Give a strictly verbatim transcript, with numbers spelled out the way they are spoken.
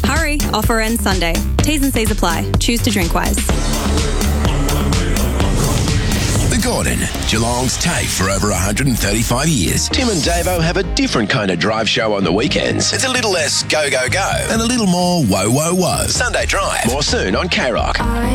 Hurry, offer ends Sunday. T's and C's apply. Choose to drink wise. The Gordon, Geelong's TAFE for over one hundred thirty-five years. Tim and Davo have a different kind of drive show on the weekends. It's a little less go, go, go and a little more whoa, whoa, whoa. Sunday Drive. More soon on K-Rock.